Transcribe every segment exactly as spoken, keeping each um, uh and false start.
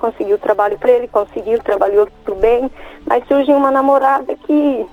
conseguiu trabalho para ele, conseguiu, trabalhou tudo bem, mas surgiu uma namorada que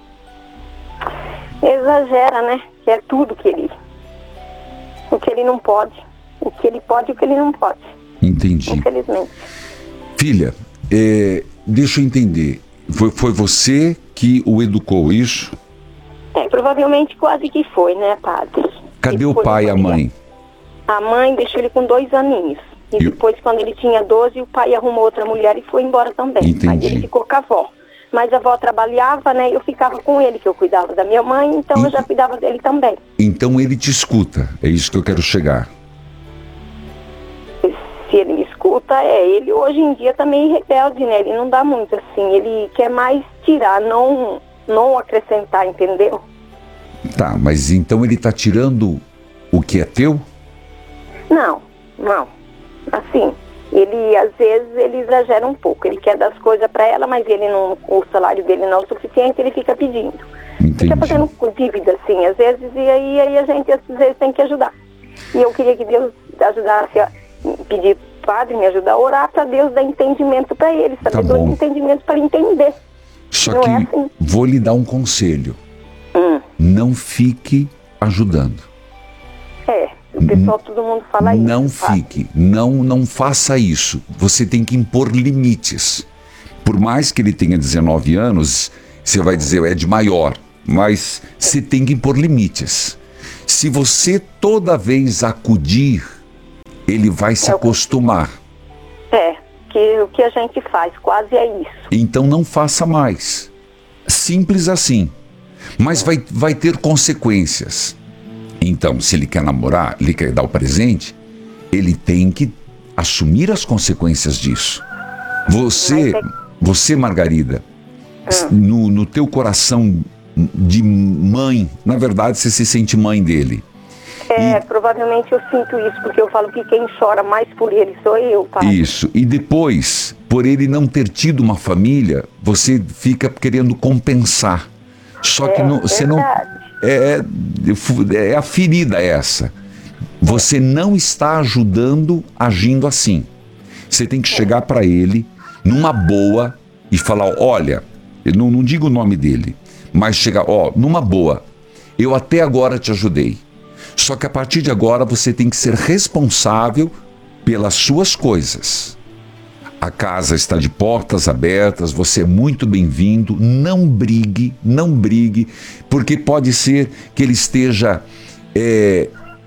exagera, né? Que é tudo que ele, o que ele não pode, o que ele pode e o que ele não pode. Entendi. Infelizmente. Filha, é, deixa eu entender, foi, foi você que o educou, isso? É, provavelmente quase que foi, né, padre? Cadê o pai e a mãe? A mãe deixou ele com dois aninhos. E, e depois, quando ele tinha doze, o pai arrumou outra mulher e foi embora também. Entendi. Aí ele ficou com a avó. Mas a avó trabalhava, né? Eu ficava com ele, que eu cuidava da minha mãe, então e... eu já cuidava dele também. Então ele te escuta, é isso que eu quero chegar. Se ele me escuta, é. Ele hoje em dia também rebelde, né? Ele não dá muito assim. Ele quer mais tirar, não, não acrescentar, entendeu? Tá, mas então ele tá tirando o que é teu? Não, não. Assim, ele às vezes ele exagera um pouco. Ele quer dar as coisas para ela, mas ele não, o salário dele não é o suficiente, ele fica pedindo. Entendi. Fica fazendo dívida, assim, às vezes, e aí, aí a gente às vezes tem que ajudar. E eu queria que Deus ajudasse a pedir padre, me ajudar a orar para Deus dar entendimento para ele, sabedoria e entendimento para ele entender. Só não que é assim. Vou lhe dar um conselho. Hum. Não fique ajudando. É. O pessoal, todo mundo fala isso. Não fique, não, não faça isso. Você tem que impor limites. Por mais que ele tenha dezenove anos, você vai dizer, é de maior, mas você tem que impor limites. Se você toda vez acudir, ele vai se é acostumar. É, que o que a gente faz quase é isso. Então não faça mais. Simples assim. Mas vai, vai ter consequências. Então, se ele quer namorar, ele quer dar o presente, ele tem que assumir as consequências disso. Você, é... você Margarida, hum. no, no teu coração de mãe, na verdade você se sente mãe dele. É, e... provavelmente eu sinto isso, porque eu falo que quem chora mais por ele sou eu, pai. Isso, e depois, por ele não ter tido uma família, você fica querendo compensar. Só que é, não, você não... É, é a ferida essa. Você não está ajudando agindo assim. Você tem que chegar para ele numa boa e falar, olha, eu não, não digo o nome dele, mas chegar, ó, numa boa, eu até agora te ajudei. Só que a partir de agora você tem que ser responsável pelas suas coisas. A casa está de portas abertas, você é muito bem-vindo, não brigue, não brigue, porque pode ser que ele esteja é,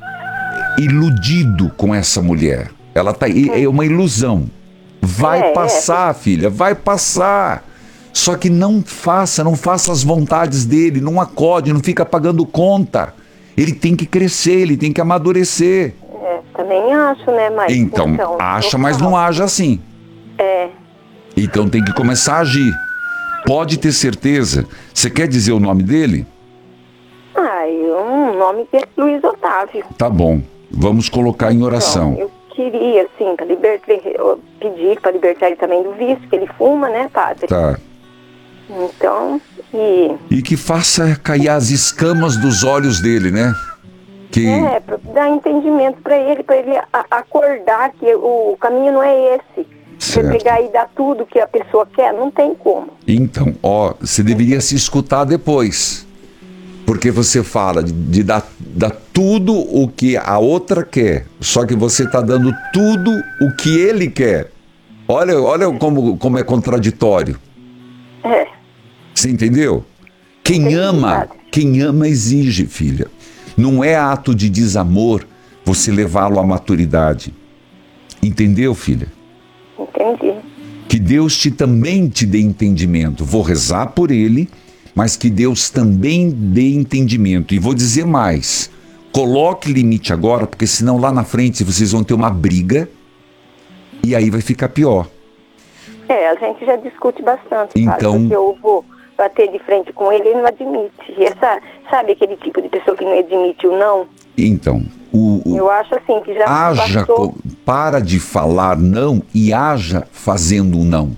iludido com essa mulher. Ela tá, é uma ilusão. Vai é, passar, é. filha, vai passar. Só que não faça, não faça as vontades dele, não acode, não fica pagando conta. Ele tem que crescer, ele tem que amadurecer. É, também acho, né, mas... Então, então acha, mas não haja assim. É. Então tem que começar a agir. Pode ter certeza. Você quer dizer o nome dele? Ah, um nome que é Luiz Otávio. Tá bom. Vamos colocar em oração. Então, eu queria, assim, para libertar, pedir para libertar ele também do vício, que ele fuma, né, padre? Tá. Então, e... E que faça cair as escamas dos olhos dele, né? Que... É, para dar entendimento para ele, para ele a- acordar que o caminho não é esse. Você pegar e dar tudo que a pessoa quer, não tem como. Então, ó, você deveria se escutar depois. Porque você fala de, de dar, dar tudo o que a outra quer, só que você está dando tudo o que ele quer. Olha, olha como, como é contraditório. É. Você entendeu? Quem ama, quem ama exige, filha. Não é ato de desamor você levá-lo à maturidade. Entendeu, filha? Entendi. Que Deus te também te dê entendimento. Vou rezar por ele, mas que Deus também dê entendimento. E vou dizer mais. Coloque limite agora, porque senão lá na frente vocês vão ter uma briga e aí vai ficar pior. É, a gente já discute bastante. Então... Porque eu vou bater de frente com ele, ele não admite. E essa, sabe aquele tipo de pessoa que não admite o não? Então... O, o, eu acho assim que já haja, passou... para de falar não e haja fazendo um não.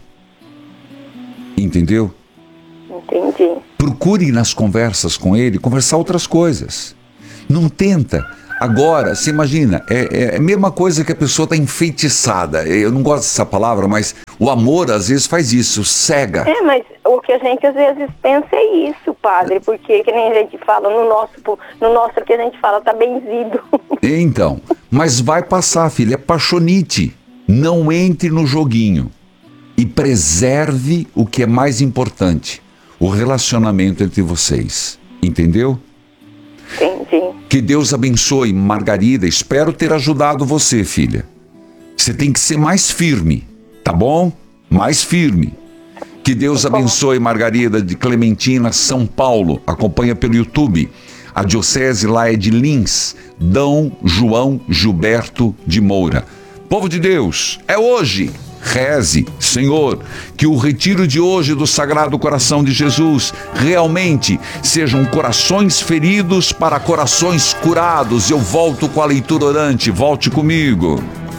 Entendeu? Entendi. Procure nas conversas com ele conversar outras coisas. Não tenta. Agora, você imagina, é, é a mesma coisa que a pessoa está enfeitiçada. Eu não gosto dessa palavra, mas O amor, às vezes, faz isso, cega. É, mas o que a gente, às vezes, pensa é isso, padre, porque, que nem a gente fala, no nosso, no nosso que a gente fala, tá benzido. Então, mas vai passar, filha, é paixonite. Não entre no joguinho. E preserve o que é mais importante, o relacionamento entre vocês. Entendeu? Entendi. Que Deus abençoe, Margarida. Espero ter ajudado você, filha. Você tem que ser mais firme, tá bom? Mais firme. Que Deus abençoe, Margarida, de Clementina, São Paulo. Acompanha pelo YouTube. A diocese lá é de Lins, Dom João Gilberto de Moura. Povo de Deus, é hoje. Reze, Senhor, que o retiro de hoje do Sagrado Coração de Jesus realmente sejam corações feridos para corações curados. Eu volto com a leitura orante, volte comigo.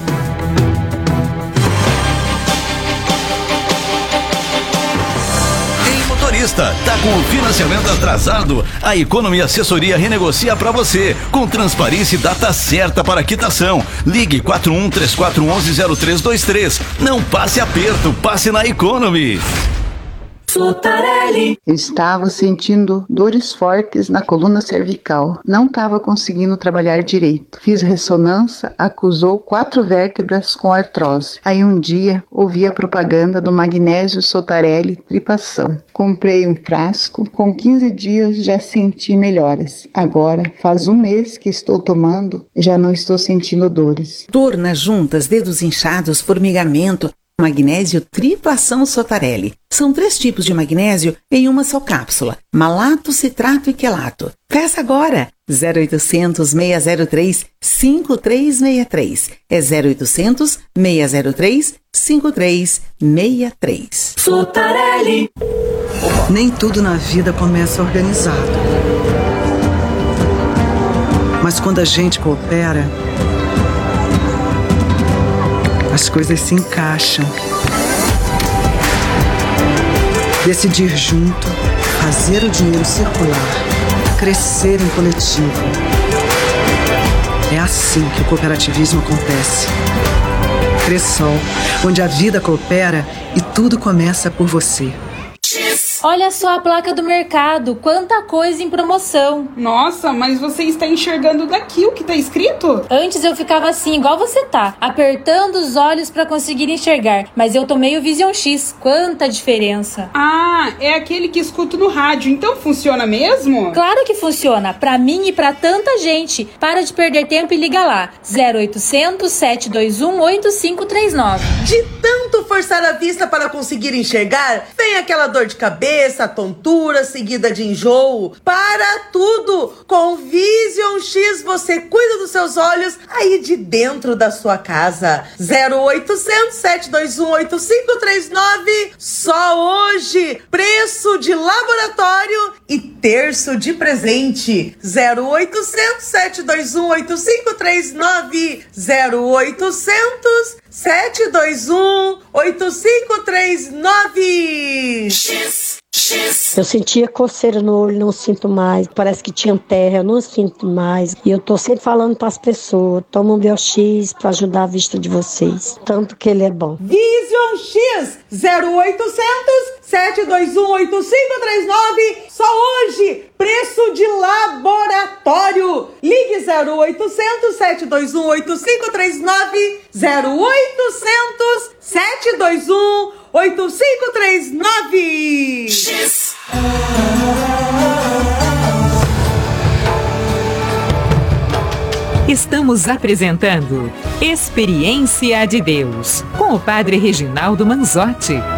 Tá com o financiamento atrasado? A Economy Assessoria renegocia para você, com transparência e data certa para quitação. Ligue quatro um três quatro um um zero três dois três. Não passe aperto, passe na Economy. Sotarelli. Estava sentindo dores fortes na coluna cervical. Não estava conseguindo trabalhar direito. Fiz ressonância, acusou quatro vértebras com artrose. Aí um dia ouvi a propaganda do magnésio Sotarelli Tripação. Comprei um frasco. Com quinze dias já senti melhoras. Agora faz um mês que estou tomando e já não estou sentindo dores. Dor nas juntas, dedos inchados, formigamento. Magnésio Triplação Sotarelli. São três tipos de magnésio em uma só cápsula: malato, citrato e quelato. Peça agora! zero oitocentos, seis zero três, cinco três seis três. É zero oitocentos, seis zero três, cinco três seis três. Sotarelli. Nem tudo na vida começa organizado. Mas quando a gente coopera, as coisas se encaixam. Decidir junto, fazer o dinheiro circular, crescer em coletivo. É assim que o cooperativismo acontece. Cressol, onde a vida coopera e tudo começa por você. Olha só a placa do mercado, quanta coisa em promoção. Nossa, mas você está enxergando daqui o que está escrito? Antes eu ficava assim, igual você tá, apertando os olhos para conseguir enxergar. Mas eu tomei o Vision X, quanta diferença. Ah, é aquele que escuto no rádio, então funciona mesmo? Claro que funciona, pra mim e pra tanta gente. Para de perder tempo e liga lá, zero oitocentos, sete dois um, oito cinco três nove. De tanto forçar a vista para conseguir enxergar, vem aquela dor de cabeça, tontura, seguida de enjoo. Para tudo! Com Vision X você cuida dos seus olhos aí de dentro da sua casa. zero oitocentos, sete dois um, oito cinco três nove. Só hoje! Preço de laboratório e terço de presente. zero oitocentos, sete dois um, oito cinco três nove. zero oitocentos, sete dois um, oito cinco três nove. X, X. Eu sentia coceira no olho, não sinto mais. Parece que tinha terra, eu não sinto mais. E eu tô sempre falando para as pessoas, toma um Biox para ajudar a vista de vocês. Tanto que ele é bom. Vision X, zero oitocentos, sete dois um, oito cinco três nove. Só hoje, preço de laboratório. Ligue zero oitocentos, sete dois um, oito cinco três nove. zero oitocentos, sete dois um, oito cinco três nove. X. Estamos apresentando Experiência de Deus com o Padre Reginaldo Manzotti.